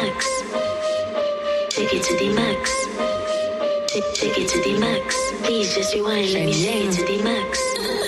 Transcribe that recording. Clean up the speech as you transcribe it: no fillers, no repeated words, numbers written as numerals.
max. Take it to the max. Take it to the max. Please just rewind, let me take it to the max.